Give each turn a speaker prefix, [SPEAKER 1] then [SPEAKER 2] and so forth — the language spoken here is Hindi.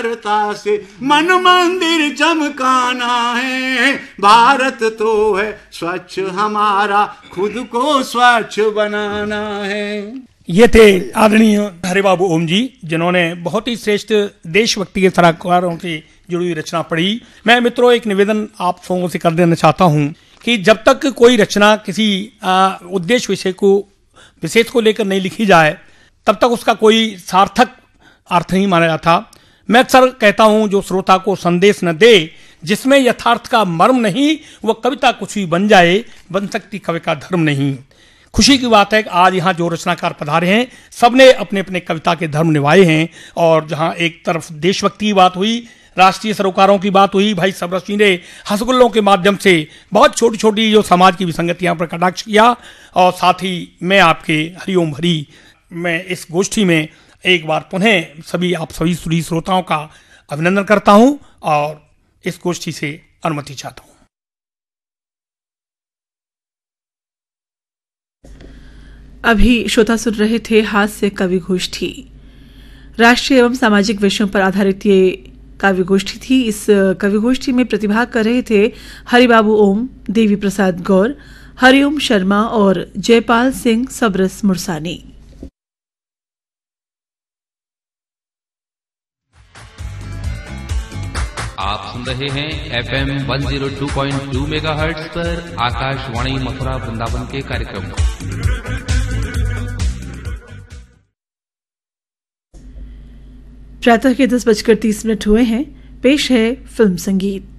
[SPEAKER 1] से मन मंदिर चमकाना है, भारत तो है स्वच्छ हमारा, खुद को स्वच्छ बनाना है।
[SPEAKER 2] ये थे आदरणीय हरिबाबू ओम जी, जिन्होंने बहुत ही श्रेष्ठ देशभक्ति के सलाहकारों से जुड़ी हुई रचना पढ़ी। मैं मित्रों एक निवेदन आप सबों से कर देना चाहता हूं कि जब तक कोई रचना किसी उद्देश्य विशेष को लेकर नहीं लिखी जाए, तब तक उसका कोई सार्थक अर्थ नहीं माना जाता। मैं अक्सर कहता हूं, जो श्रोता को संदेश न दे जिसमें यथार्थ का मर्म नहीं, वह कविता कुछ भी बन जाए, बन सकती कवि का धर्म नहीं। खुशी की बात है कि आज यहाँ जो रचनाकार पधारे हैं, सबने अपने अपने कविता के धर्म निभाए हैं। और जहाँ एक तरफ देशभक्ति की बात हुई, राष्ट्रीय सरोकारों की बात हुई, भाई सबरसी ने हसगुल्लों के माध्यम से बहुत छोटी छोटी जो समाज की विसंगतियां पर कटाक्ष किया। और साथ ही मैं आपके हरिओम हरि मैं इस गोष्ठी में एक बार पुनः आप सभी श्रोताओं का अभिनंदन करता हूं और इस गोष्ठी से अनुमति चाहता हूं।
[SPEAKER 3] अभी श्रोता सुन रहे थे हास्य कवि गोष्ठी। राष्ट्रीय एवं सामाजिक विषयों पर आधारित ये काव्य गोष्ठी थी। इस कवि गोष्ठी में प्रतिभाग कर रहे थे हरिबाबू ओम, देवी प्रसाद गौर, हरिओम शर्मा और जयपाल सिंह सबरस मुरसानी।
[SPEAKER 4] आप सुन रहे हैं FM 102.2 मेगाहर्ट्ज पर आकाशवाणी मथुरा वृंदावन के कार्यक्रम।
[SPEAKER 3] प्रातः के 10:30 हुए हैं। पेश है फिल्म संगीत।